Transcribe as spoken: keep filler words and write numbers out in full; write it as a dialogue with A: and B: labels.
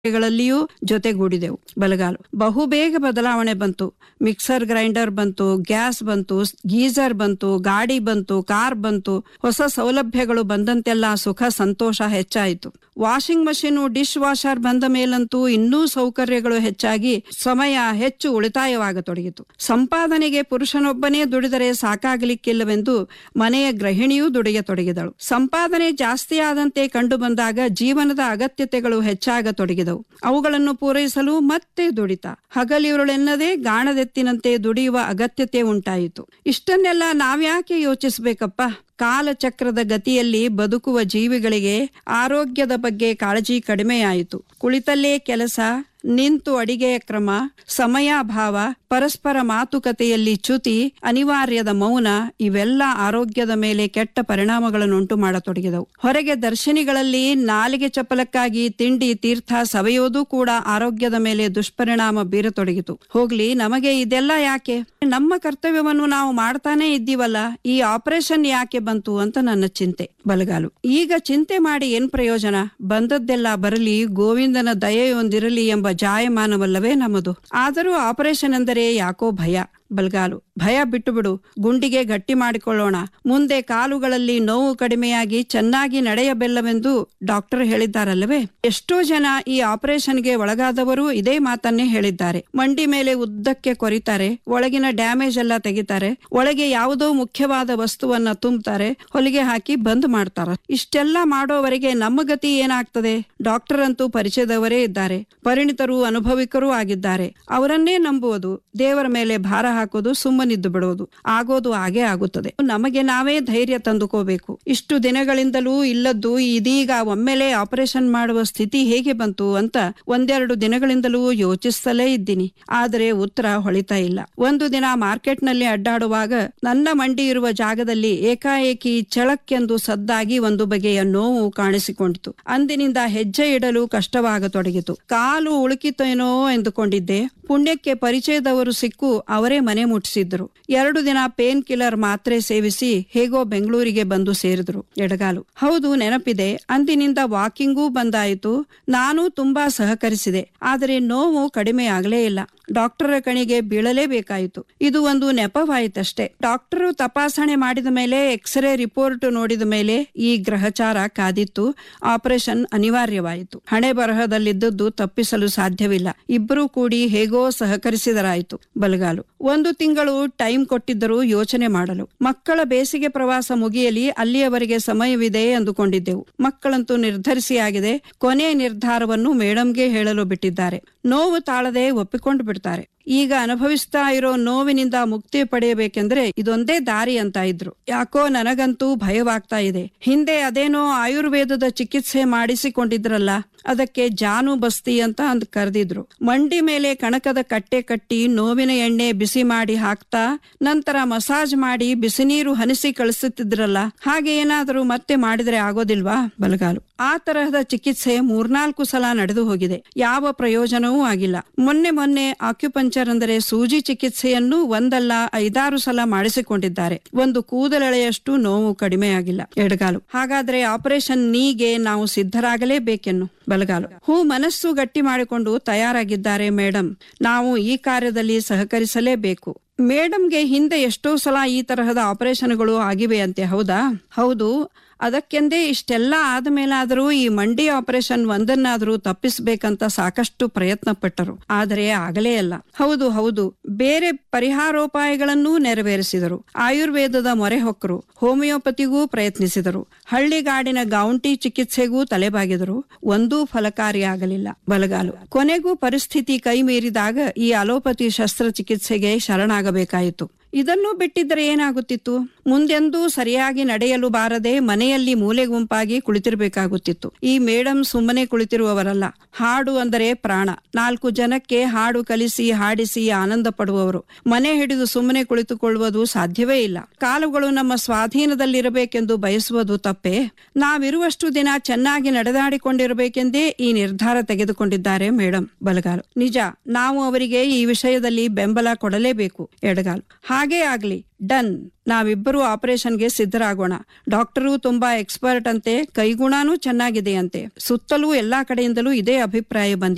A: ಗಳಲ್ಲಿಯೂ ಜೊತೆಗೂಡಿದೆವು. ಬಲಗಾಲು ಬಹುಬೇಗ ಬದಲಾವಣೆ ಬಂತು. ಮಿಕ್ಸರ್ ಗ್ರೈಂಡರ್ ಬಂತು, ಗ್ಯಾಸ್ ಬಂತು, ಗೀಸರ್ ಬಂತು, ಗಾಡಿ ಬಂತು, ಕಾರ್ ಬಂತು. ಹೊಸ ಸೌಲಭ್ಯಗಳು ಬಂದಂತೆಲ್ಲ ಸುಖ ಸಂತೋಷ ಹೆಚ್ಚಾಯಿತು. ವಾಷಿಂಗ್ ಮಷೀನು, ಡಿಶ್ ವಾಷರ್ ಬಂದ ಮೇಲಂತೂ ಇನ್ನೂ ಸೌಕರ್ಯಗಳು ಹೆಚ್ಚಾಗಿ ಸಮಯ ಹೆಚ್ಚು ಉಳಿತಾಯವಾಗತೊಡಗಿತು. ಸಂಪಾದನೆಗೆ ಪುರುಷನೊಬ್ಬನೇ ದುಡಿದರೆ ಸಾಕಾಗಲಿಕ್ಕಿಲ್ಲವೆಂದು ಮನೆಯ ಗೃಹಿಣಿಯೂ ದುಡಿಯತೊಡಗಿದಳು. ಸಂಪಾದನೆ ಜಾಸ್ತಿಯಾದಂತೆ ಕಂಡು ಬಂದಾಗ ಜೀವನದ ಅಗತ್ಯತೆಗಳು ಹೆಚ್ಚಾಗತೊಡಗಿದವು. ಅವುಗಳನ್ನು ಪೂರೈಸಲು ಮತ್ತೆ ದುಡಿತ, ಹಗಲಿರುಳೆನ್ನದೇ ಗಾಣದೆತ್ತಿನಂತೆ ದುಡಿಯುವ ಅಗತ್ಯತೆ ಉಂಟಾಯಿತು. ಇಷ್ಟನ್ನೆಲ್ಲ ನಾವ್ಯಾಕೆ ಯೋಚಿಸಬೇಕಪ್ಪ? ಕಾಲಚಕ್ರದ ಗತಿಯಲ್ಲಿ ಬದುಕುವ ಜೀವಿಗಳಿಗೆ ಆರೋಗ್ಯದ ಬಗ್ಗೆ ಕಾಳಜಿ ಕಡಿಮೆಯಾಯಿತು. ಕುಳಿತಲ್ಲೇ ಕೆಲಸ, ನಿಂತು ಅಡಿಗೆಯ ಕ್ರಮ, ಸಮಯಾಭಾವ, ಪರಸ್ಪರ ಮಾತುಕತೆಯಲ್ಲಿ ಚ್ಯುತಿ, ಅನಿವಾರ್ಯದ ಮೌನ ಇವೆಲ್ಲ ಆರೋಗ್ಯದ ಮೇಲೆ ಕೆಟ್ಟ ಪರಿಣಾಮಗಳನ್ನುಂಟು ಮಾಡತೊಡಗಿದವು. ಹೊರಗೆ ದರ್ಶನಿಗಳಲ್ಲಿ ನಾಲಿಗೆ ಚಪಲಕ್ಕಾಗಿ ತಿಂಡಿ ತೀರ್ಥ ಸವೆಯೋದು ಕೂಡ ಆರೋಗ್ಯದ ಮೇಲೆ ದುಷ್ಪರಿಣಾಮ ಬೀರತೊಡಗಿತು. ಹೋಗ್ಲಿ, ನಮಗೆ ಇದೆಲ್ಲ ಯಾಕೆ? ನಮ್ಮ ಕರ್ತವ್ಯವನ್ನು ನಾವು ಮಾಡ್ತಾನೆ ಇದ್ದೀವಲ್ಲ, ಈ ಆಪರೇಷನ್ ಯಾಕೆ ಬಂತು ಅಂತ ನನ್ನ ಚಿಂತೆ. ಬಲಗಾಲು ಈಗ ಚಿಂತೆ ಮಾಡಿ ಏನ್ ಪ್ರಯೋಜನ? ಬಂದದ್ದೆಲ್ಲ ಬರಲಿ, ಗೋವಿಂದನ ದಯೆಯೊಂದಿರಲಿ ಎಂಬ ಜಾಯಮಾನವಲ್ಲವೇ ನಮ್ಮದು. ಆದರೂ ಆಪರೇಷನ್ ಅಂದರೆ ಯಾಕೋ ಭಯ. ಬಲ್ಗಾಲು ಭಯ ಬಿಟ್ಟು ಬಿಡು, ಗುಂಡಿಗೆ ಗಟ್ಟಿ ಮಾಡಿಕೊಳ್ಳೋಣ. ಮುಂದೆ ಕಾಲುಗಳಲ್ಲಿ ನೋವು ಕಡಿಮೆಯಾಗಿ ಚೆನ್ನಾಗಿ ನಡೆಯಬೆಲ್ಲವೆಂದು ಡಾಕ್ಟರ್ ಹೇಳಿದ್ದಾರಲ್ಲವೇ? ಎಷ್ಟೋ ಜನ ಈ ಆಪರೇಷನ್ಗೆ ಒಳಗಾದವರು ಇದೇ ಮಾತನ್ನೇ ಹೇಳಿದ್ದಾರೆ. ಮಂಡಿ ಮೇಲೆ ಉದ್ದಕ್ಕೆ ಕೊರಿತಾರೆ, ಒಳಗಿನ ಡ್ಯಾಮೇಜ್ ಎಲ್ಲ ತೆಗಿತಾರೆ, ಒಳಗೆ ಯಾವುದೋ ಮುಖ್ಯವಾದ ವಸ್ತುವನ್ನ ತುಂಬುತ್ತಾರೆ, ಹೊಲಿಗೆ ಹಾಕಿ ಬಂದ್ ಮಾಡ್ತಾರ. ಇಷ್ಟೆಲ್ಲ ಮಾಡೋವರೆಗೆ ನಮ್ಮ ಗತಿ ಏನಾಗ್ತದೆ? ಡಾಕ್ಟರ್ ಅಂತೂ ಪರಿಚಯದವರೇ ಇದ್ದಾರೆ, ಪರಿಣಿತರು, ಅನುಭವಿಕರೂ ಆಗಿದ್ದಾರೆ. ಅವರನ್ನೇ ನಂಬುವುದು, ದೇವರ ಮೇಲೆ ಭಾರ ಹಾಕೋದು, ಸುಮ್ಮನಿದ್ದು ಬಿಡೋದು. ಆಗೋದು ಹಾಗೆ ಆಗುತ್ತದೆ. ನಮಗೆ ನಾವೇ ಧೈರ್ಯ ತಂದುಕೋಬೇಕು. ಇಷ್ಟು ದಿನಗಳಿಂದಲೂ ಇಲ್ಲದ್ದು ಇದೀಗ ಒಮ್ಮೆಲೆ ಆಪರೇಷನ್ ಮಾಡುವ ಸ್ಥಿತಿ ಹೇಗೆ ಬಂತು ಅಂತ ಒಂದೆರಡು ದಿನಗಳಿಂದಲೂ ಯೋಚಿಸ್ತಲೇ ಇದ್ದೀನಿ. ಆದರೆ ಉತ್ತರ ಹೊಳಿತಾ ಇಲ್ಲ. ಒಂದು ದಿನ ಮಾರ್ಕೆಟ್ ನಲ್ಲಿ ಅಡ್ಡಾಡುವಾಗ ನನ್ನ ಮಂಡಿ ಇರುವ ಜಾಗದಲ್ಲಿ ಏಕಾಏಕಿ ಚಳಕ್ಕೆಂದು ಸದ್ದಾಗಿ ಒಂದು ಬಗೆಯ ನೋವು ಕಾಣಿಸಿಕೊಂಡಿತು. ಅಂದಿನಿಂದ ಹೆಜ್ಜೆ ಇಡಲು ಕಷ್ಟವಾಗತೊಡಗಿತು. ಕಾಲು ಉಳುಕಿತೇನೋ ಎಂದುಕೊಂಡಿದ್ದೆ. ಪುಣ್ಯಕ್ಕೆ ಪರಿಚಯದವರು ಸಿಕ್ಕು ಅವರೇ ಮನೆ ಮುಟ್ಟಿಸಿದ್ರು. ಎರಡು ದಿನ ಪೇನ್ ಕಿಲ್ಲರ್ ಮಾತ್ರೆ ಸೇವಿಸಿ ಹೇಗೋ ಬೆಂಗಳೂರಿಗೆ ಬಂದು ಸೇರಿದ್ರು. ಎಡಗಾಲು ಹೌದು, ನೆನಪಿದೆ. ಅಂದಿನಿಂದ ವಾಕಿಂಗೂ ಬಂದಾಯಿತು. ನಾನು ತುಂಬಾ ಸಹಕರಿಸಿದೆ. ಆದರೆ ನೋವು ಕಡಿಮೆ ಆಗಲೇ ಇಲ್ಲ. ಡಾಕ್ಟರ್ ಕಣಿಗೆ ಬೀಳಲೇಬೇಕಾಯಿತು. ಇದು ಒಂದು ನೆಪವಾಯಿತಷ್ಟೇ. ಡಾಕ್ಟರು ತಪಾಸಣೆ ಮಾಡಿದ ಮೇಲೆ, ಎಕ್ಸ್ರೇ ರಿಪೋರ್ಟ್ ನೋಡಿದ ಮೇಲೆ ಈ ಗ್ರಹಚಾರ ಕಾದಿತ್ತು. ಆಪರೇಷನ್ ಅನಿವಾರ್ಯವಾಯಿತು. ಹಣೆ ಬರಹದಲ್ಲಿದ್ದದ್ದು ತಪ್ಪಿಸಲು ಸಾಧ್ಯವಿಲ್ಲ. ಇಬ್ಬರೂ ಕೂಡಿ ಹೇಗೋ ಸಹಕರಿಸಿದರಾಯಿತು. ಬಲಗಾಲು ಒಂದು ತಿಂಗಳು ಟೈಮ್ ಕೊಟ್ಟಿದ್ದರು ಯೋಚನೆ ಮಾಡಲು. ಮಕ್ಕಳ ಬೇಸಿಗೆ ಪ್ರವಾಸ ಮುಗಿಯಲಿ, ಅಲ್ಲಿಯವರೆಗೆ ಸಮಯವಿದೆ ಎಂದುಕೊಂಡಿದ್ದೆವು. ಮಕ್ಕಳಂತೂ ನಿರ್ಧರಿಸಿ ಆಗಿದೆ. ಕೊನೆಯ ನಿರ್ಧಾರವನ್ನು ಮೇಡಂಗೆ ಹೇಳಲು ಬಿಟ್ಟಿದ್ದಾರೆ. ನೋವು ತಾಳದೆ ಒಪ್ಪಿಕೊಂಡು ಬಿಡ್ತಾರೆ. ಈಗ ಅನುಭವಿಸ್ತಾ ಇರೋ ನೋವಿನಿಂದ ಮುಕ್ತಿ ಪಡೆಯಬೇಕೆಂದ್ರೆ ಇದೊಂದೇ ದಾರಿ ಅಂತ ಇದ್ರು. ಯಾಕೋ ನನಗಂತೂ ಭಯವಾಗ್ತಾ ಇದೆ. ಹಿಂದೆ ಅದೇನೋ ಆಯುರ್ವೇದದ ಚಿಕಿತ್ಸೆ ಮಾಡಿಸಿಕೊಂಡಿದ್ರಲ್ಲ, ಅದಕ್ಕೆ ಜಾನು ಬಸ್ತಿ ಅಂತ ಅಂದ್ ಕರೆದಿದ್ರು. ಮಂಡಿ ಮೇಲೆ ಕಣಕದ ಕಟ್ಟೆ ಕಟ್ಟಿ ನೋವಿನ ಎಣ್ಣೆ ಬಿಸಿ ಮಾಡಿ ಹಾಕ್ತಾ ನಂತರ ಮಸಾಜ್ ಮಾಡಿ ಬಿಸಿ ನೀರು ಹನಿಸಿ ಕಳಿಸುತ್ತಿದ್ರಲ್ಲ, ಹಾಗೆ ಏನಾದರೂ ಮತ್ತೆ ಮಾಡಿದ್ರೆ ಆಗೋದಿಲ್ವಾ? ಬಲಗಾಲು ಆ ತರಹದ ಚಿಕಿತ್ಸೆ ಮೂರ್ನಾಲ್ಕು ಸಲ ನಡೆದು ಹೋಗಿದೆ. ಯಾವ ಪ್ರಯೋಜನವೂ ಆಗಿಲ್ಲ. ಮೊನ್ನೆ ಮೊನ್ನೆ ಆಕ್ಯುಪಂಚರ್ ಅಂದರೆ ಸೂಜಿ ಚಿಕಿತ್ಸೆಯನ್ನು ಒಂದಲ್ಲ ಐದಾರು ಸಲ ಮಾಡಿಸಿಕೊಂಡಿದ್ದಾರೆ. ಒಂದು ಕೂದಲೆಳೆಯಷ್ಟು ನೋವು ಕಡಿಮೆ ಆಗಿಲ್ಲ. ಎಡಗಾಲು ಹಾಗಾದ್ರೆ ಆಪರೇಷನ್ ನೀಗೆ ನಾವು ಸಿದ್ಧರಾಗಲೇಬೇಕೆನ್ನು. ಬಲಗಾಲು ಹೂ ಮನಸ್ಸು ಗಟ್ಟಿ ಮಾಡಿಕೊಂಡು ತಯಾರಾಗಿದ್ದಾರೆ ಮೇಡಂ. ನಾವು ಈ ಕಾರ್ಯದಲ್ಲಿ ಸಹಕರಿಸಲೇಬೇಕು. ಮೇಡಂಗೆ ಹಿಂದೆ ಎಷ್ಟೋ ಸಲ ಈ ತರಹದ ಆಪರೇಷನ್ಗಳು ಆಗಿವೆ ಅಂತೆ, ಹೌದಾ? ಹೌದು. ಅದಕ್ಕೆಂದೇ ಇಷ್ಟೆಲ್ಲ ಆದ್ಮೇಲಾದರೂ ಈ ಮಂಡಿ ಆಪರೇಷನ್ ಒಂದನ್ನಾದರೂ ತಪ್ಪಿಸ್ಬೇಕಂತ ಸಾಕಷ್ಟು ಪ್ರಯತ್ನ ಪಟ್ಟರು. ಆದರೆ ಆಗಲೇ ಅಲ್ಲ. ಹೌದು ಹೌದು ಬೇರೆ ಪರಿಹಾರೋಪಾಯಗಳನ್ನೂ ನೆರವೇರಿಸಿದರು. ಆಯುರ್ವೇದದ ಮೊರೆ ಹೊಕ್ಕರು, ಹೋಮಿಯೋಪತಿಗೂ ಪ್ರಯತ್ನಿಸಿದರು, ಹಳ್ಳಿಗಾಡಿನ ಗೌಂಟಿ ಚಿಕಿತ್ಸೆಗೂ ತಲೆಬಾಗಿದರು. ಒಂದೂ ಫಲಕಾರಿಯಾಗಲಿಲ್ಲ. ಬಲಗಾಲು ಕೊನೆಗೂ ಪರಿಸ್ಥಿತಿ ಕೈ ಮೀರಿದಾಗ ಈ ಅಲೋಪತಿ ಶಸ್ತ್ರಚಿಕಿತ್ಸೆಗೆ ಶರಣಾಗಬೇಕಾಯಿತು. ಇದನ್ನು ಬಿಟ್ಟಿದ್ದರೆ ಏನಾಗುತ್ತಿತ್ತು? ಮುಂದೆಂದೂ ಸರಿಯಾಗಿ ನಡೆಯಲು ಬಾರದೆ ಮನೆಯಲ್ಲಿ ಮೂಲೆ ಗುಂಪಾಗಿ ಕುಳಿತಿರ್ಬೇಕಾಗುತ್ತಿತ್ತು. ಈ ಮೇಡಂ ಸುಮ್ಮನೆ ಕುಳಿತಿರುವವರಲ್ಲ. ಹಾಡು ಅಂದರೆ ಪ್ರಾಣ. ನಾಲ್ಕು ಜನಕ್ಕೆ ಹಾಡು ಕಲಿಸಿ ಹಾಡಿಸಿ ಆನಂದ ಪಡುವವರು. ಮನೆ ಹಿಡಿದು ಸುಮ್ಮನೆ ಕುಳಿತುಕೊಳ್ಳುವುದು ಸಾಧ್ಯವೇ ಇಲ್ಲ. ಕಾಲುಗಳು ನಮ್ಮ ಸ್ವಾಧೀನದಲ್ಲಿರಬೇಕೆಂದು ಬಯಸುವುದು ತಪ್ಪೇ? ನಾವಿರುವಷ್ಟು ದಿನ ಚೆನ್ನಾಗಿ ನಡೆದಾಡಿಕೊಂಡಿರಬೇಕೆಂದೇ ಈ ನಿರ್ಧಾರ ತೆಗೆದುಕೊಂಡಿದ್ದಾರೆ ಮೇಡಂ. ಬಲಗಾಲು ನಿಜ, ನಾವು ಅವರಿಗೆ ಈ ವಿಷಯದಲ್ಲಿ ಬೆಂಬಲ ಕೊಡಲೇಬೇಕು. ಎಡಗಾಲು ಹಾಗೇ ಆಗ್ಲಿ, ಡನ್. ನಾವಿಬ್ಬರು ಆಪರೇಷನ್ಗೆ ಸಿದ್ಧರಾಗೋಣ. ಡಾಕ್ಟರು ತುಂಬಾ ಎಕ್ಸ್ಪರ್ಟ್ ಅಂತೆ, ಕೈಗುಣನೂ ಚೆನ್ನಾಗಿದೆಯಂತೆ. ಸುತ್ತಲೂ ಎಲ್ಲಾ ಕಡೆಯಿಂದಲೂ ಇದೇ ಅಭಿಪ್ರಾಯ ಬಂದಿದೆ.